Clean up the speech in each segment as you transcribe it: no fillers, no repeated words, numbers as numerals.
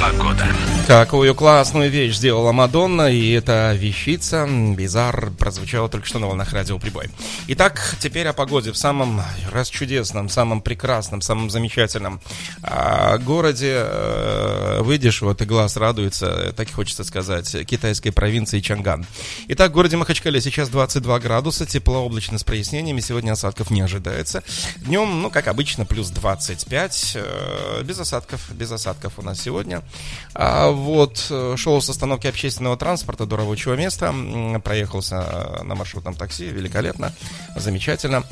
Погода. Какую классную вещь сделала Мадонна, и эта вещица, Bizarre, прозвучала только что на волнах радио Прибой. Итак, теперь о погоде в самом расчудесном, самом прекрасном, самом замечательном городе. Выйдешь, вот и глаз радуется, так и хочется сказать, китайской провинции Чанган. Итак, в городе Махачкале сейчас 22 градуса, тепло, облачно с прояснениями, сегодня осадков не ожидается. Днем, ну, как обычно, плюс 25, без осадков у нас сегодня. Вот, шел с остановки общественного транспорта до рабочего места, проехался на маршрутном такси, великолепно, замечательно.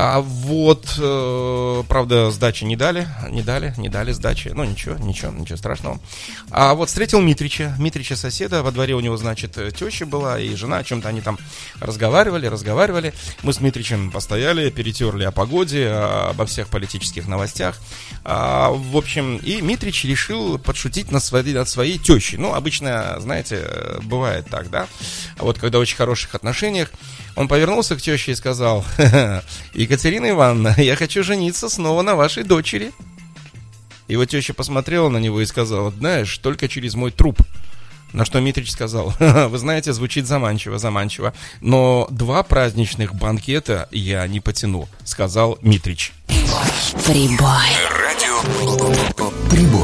Правда, сдачи не дали сдачи, ну ничего страшного. А вот встретил Митрича соседа, во дворе у него, значит, теща была и жена, о чем-то они там разговаривали. Мы с Митричем постояли, перетерли о погоде, обо всех политических новостях. В общем, и Митрич решил подшутить над своей тещей. Ну, обычно, знаете, бывает так, да? Вот когда в очень хороших отношениях, он повернулся к теще и сказал: «Екатерина Ивановна, я хочу жениться снова на вашей дочери». Его теща посмотрела на него и сказала: «Знаешь, только через мой труп». На что Митрич сказал: «Вы знаете, звучит заманчиво, но 2 праздничных банкета я не потяну», сказал Митрич. Прибой. Радио Прибой.